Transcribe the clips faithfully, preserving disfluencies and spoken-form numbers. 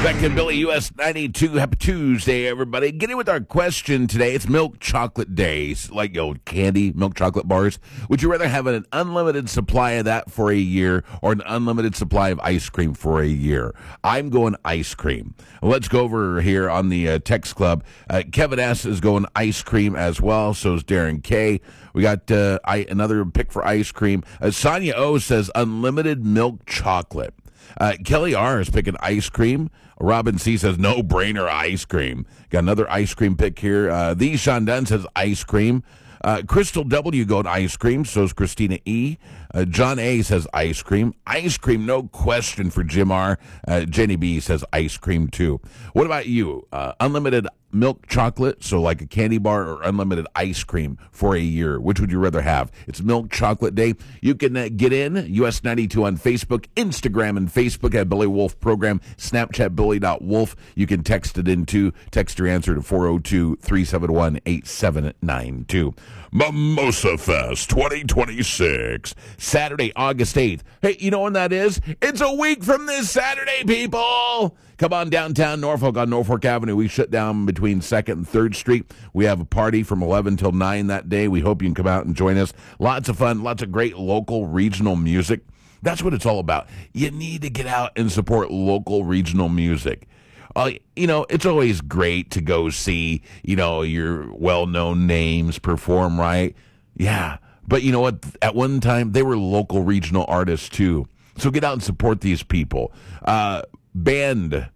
Back in Billy U S ninety-two. Happy Tuesday, everybody. Get in with our question today. It's milk chocolate days, like yo candy, milk chocolate bars. Would you rather have an unlimited supply of that for a year or an unlimited supply of ice cream for a year? I'm going ice cream. Let's go over here on the uh, text club. Uh, Kevin S. is going ice cream as well. So is Darren K. We got uh, I, another pick for ice cream. Uh, Sonia O. says unlimited milk chocolate. Uh, Kelly R. is picking ice cream. Robin C. says no-brainer ice cream. Got another ice cream pick here. Uh, the Sean Dunn says ice cream. Uh, Crystal W. going ice cream. So is Christina E. Uh, John A. says ice cream. Ice cream, no question for Jim R. Uh, Jenny B. says ice cream, too. What about you? Uh, unlimited milk chocolate, so like a candy bar, or unlimited ice cream for a year? Which would you rather have? It's Milk Chocolate Day. You can uh, get in, U S ninety-two on Facebook, Instagram and Facebook at Billy Wolf Program, Snapchat Billy dot Wolf. You can text it in too. Text your answer to four oh two, three seven one, eight seven nine two. Mimosa Fest twenty twenty-six, Saturday, August eighth. Hey, you know when that is? It's a week from this Saturday, people! Come on downtown Norfolk on Norfolk Avenue. We shut down between second and third Street. We have a party from eleven till nine that day. We hope you can come out and join us. Lots of fun, lots of great local regional music. That's what it's all about. You need to get out and support local regional music. Uh, you know, it's always great to go see, you know, your well-known names perform, right? Yeah. But you know what? At one time, they were local regional artists, too. So get out and support these people. Uh, band,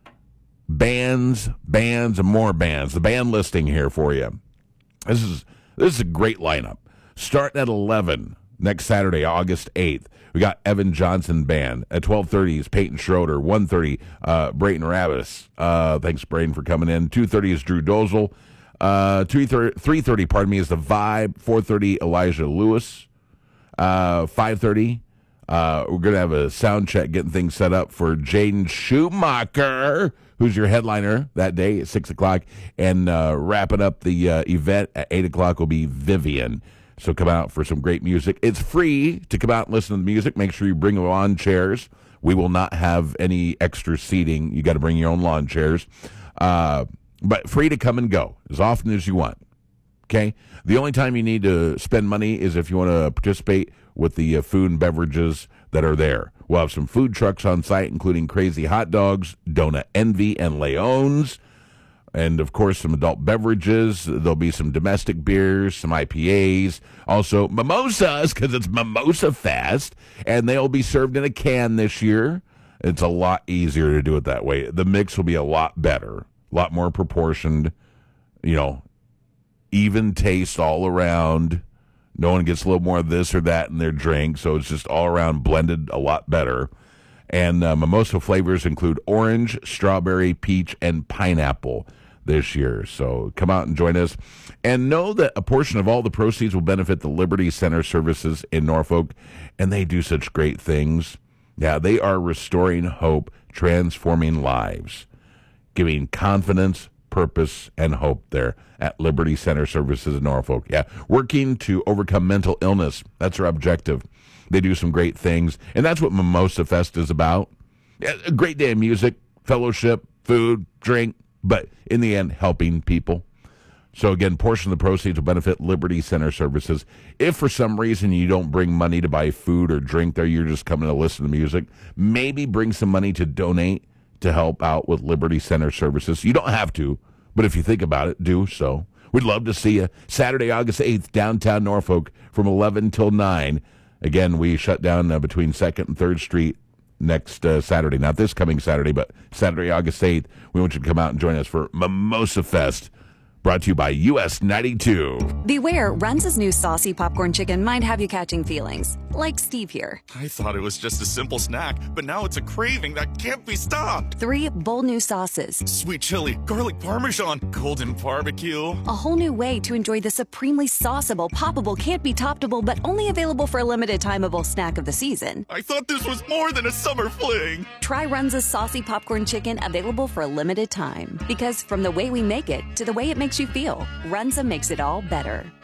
bands, bands, and more bands. The band listing here for you. This is this is a great lineup. Starting at eleven next Saturday, August eighth. We got Evan Johnson Band. At twelve thirty is Peyton Schroeder. one thirty, uh, Brayton Ravis. Uh, thanks, Brayton, for coming in. two thirty is Drew Dozel. Uh, three thirty, pardon me, is The Vibe. four thirty, Elijah Lewis. Uh, five thirty, uh, we're going to have a sound check getting things set up for Jaden Schumacher, who's your headliner that day at six o'clock. And uh, wrapping up the uh, event at eight o'clock will be Vivian. So come out for some great music. It's free to come out and listen to the music. Make sure you bring lawn chairs. We will not have any extra seating. You got to bring your own lawn chairs. Uh, but free to come and go as often as you want. Okay? The only time you need to spend money is if you want to participate with the uh, food and beverages that are there. We'll have some food trucks on site, including Crazy Hot Dogs, Donut Envy, and Leon's. And, of course, some adult beverages. There'll be some domestic beers, some I P As. Also, mimosas, because it's Mimosa Fest. And they'll be served in a can this year. It's a lot easier to do it that way. The mix will be a lot better, a lot more proportioned, you know, even taste all around. No one gets a little more of this or that in their drink, so it's just all around blended a lot better. And uh, mimosa flavors include orange, strawberry, peach, and pineapple this year. So come out and join us. And know that a portion of all the proceeds will benefit the Liberty Center services in Norfolk, and they do such great things. Yeah, they are restoring hope, transforming lives, giving confidence, purpose, and hope there at Liberty Center Services in Norfolk. Yeah, working to overcome mental illness. That's our objective. They do some great things, and that's what Mimosa Fest is about. Yeah, a great day of music, fellowship, food, drink, but in the end, helping people. So again, portion of the proceeds will benefit Liberty Center Services. If for some reason you don't bring money to buy food or drink there, you're just coming to listen to music, maybe bring some money to donate to help out with Liberty Center Services. You don't have to, but if you think about it, do so. We'd love to see you. Saturday, August eighth, downtown Norfolk from eleven till nine. Again, we shut down uh, between second and third Street next uh, Saturday. Not this coming Saturday, but Saturday, August eighth. We want you to come out and join us for Mimosa Fest. Brought to you by U S ninety-two. Beware, Runza's new saucy popcorn chicken might have you catching feelings. Like Steve here. I thought it was just a simple snack, but now it's a craving that can't be stopped. Three bold new sauces. Sweet chili, garlic parmesan, golden barbecue. A whole new way to enjoy the supremely sauceable, poppable, can't be toppable, but only available for a limited timeable snack of the season. I thought this was more than a summer fling. Try Runza's saucy popcorn chicken, available for a limited time. Because from the way we make it to the way it makes you feel, Runza makes it all better.